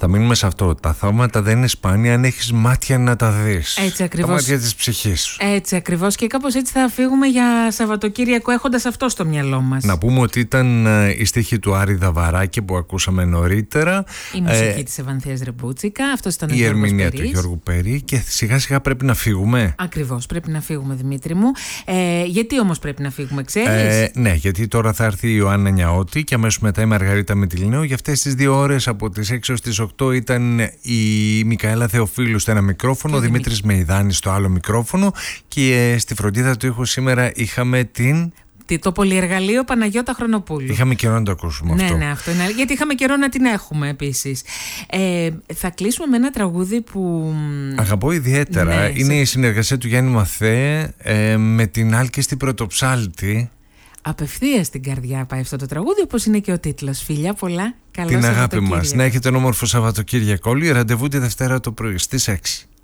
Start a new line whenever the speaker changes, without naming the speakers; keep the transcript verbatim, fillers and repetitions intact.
Θα μείνουμε σε αυτό. Τα θαύματα δεν είναι σπάνια αν έχεις μάτια να τα δεις.
Έτσι ακριβώς.
Τα μάτια της ψυχής σου.
Έτσι ακριβώς. Και κάπως έτσι θα φύγουμε για Σαββατοκύριακο έχοντας αυτό στο μυαλό μας.
Να πούμε ότι ήταν η στίχη του Άρη Δαβαράκη που ακούσαμε νωρίτερα.
Η μουσική ε, της Ευανθίας Ρεμπούτσικα. Αυτός ήταν
η ερμηνεία του Γιώργου Περί. Και σιγά σιγά πρέπει να φύγουμε.
Ακριβώς. Πρέπει να φύγουμε, Δημήτρη μου. Ε, γιατί όμως πρέπει να φύγουμε, ξέρεις?
Ε, ναι, γιατί τώρα θα έρθει η Ιωάννα Νιαώτη και αμέσως μετά η Μαργαρίτα Μητυλινέου. Για αυτές τις δύο ώρες από τις έξι ως τις οκτώ ήταν η Μικαέλα Θεοφίλου στο ένα μικρόφωνο, ο Δημήτρης Μεϊδάνης στο άλλο μικρόφωνο και ε, στη φροντίδα του ήχου σήμερα είχαμε την...
Το πολυεργαλείο Παναγιώτα Χρονοπούλου.
Είχαμε καιρό να το ακούσουμε
ναι,
αυτό.
Ναι, αυτό είναι. Γιατί είχαμε καιρό να την έχουμε επίσης. Ε, θα κλείσουμε με ένα τραγούδι που...
αγαπώ ιδιαίτερα. Ναι, είναι σε... η συνεργασία του Γιάννη Μαθέ ε, με την Άλκηστη Πρωτοψάλτη.
Απευθείας στην καρδιά πάει αυτό το τραγούδι, όπως είναι και ο τίτλος. Φιλιά πολλά, καλό
την αγάπη μας. Να έχετε ένα όμορφο Σαββατοκύριακο όλοι. Ραντεβού τη Δευτέρα το πρωί στις έξι.